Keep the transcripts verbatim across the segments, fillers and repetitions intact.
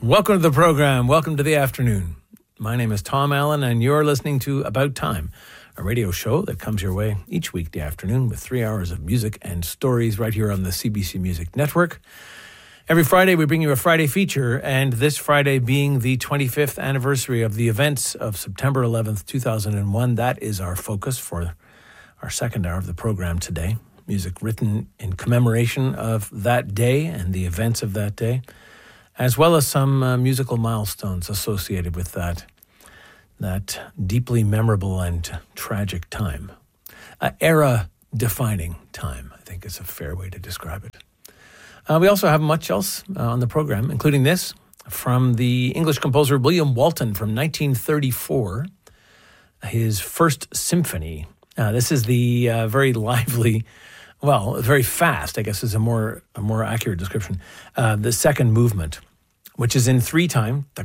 Welcome to the program. Welcome to the afternoon. My name is Tom Allen, and you're listening to About Time, a radio show that comes your way each weekday afternoon with three hours of music and stories right here on the C B C Music Network. Every Friday, we bring you a Friday feature, and this Friday being the twenty-fifth anniversary of the events of September eleventh, two thousand one, that is our focus for our second hour of the program today. Music written in commemoration of that day and the events of that day, as well as some uh, musical milestones associated with that, that deeply memorable and tragic time. Uh, era-defining time, I think is a fair way to describe it. Uh, we also have much else uh, on the program, including this from the English composer William Walton from nineteen thirty-four, his first symphony. Uh, this is the uh, very lively, well, very fast, I guess is a more a more accurate description, uh, the second movement, which is in three time. So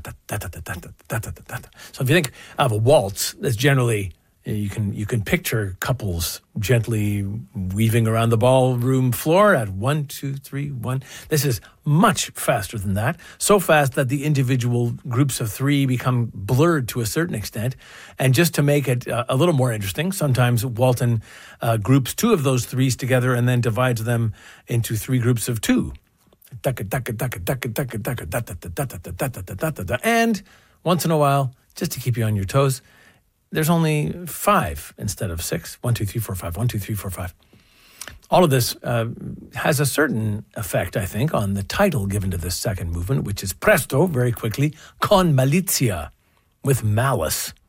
if you think of a waltz, that's generally, you can you can picture couples gently weaving around the ballroom floor at one, two, three, one. This is much faster than that. So fast that the individual groups of three become blurred to a certain extent. And just to make it uh, a little more interesting, sometimes Walton uh, groups two of those threes together and then divides them into three groups of two. And once in a while, just to keep you on your toes, there's only five instead of six. One, two, three, four, five. One, two, three, four, five. All of this uh, has a certain effect, I think, on the title given to this second movement, which is presto, very quickly, con malizia, with malice.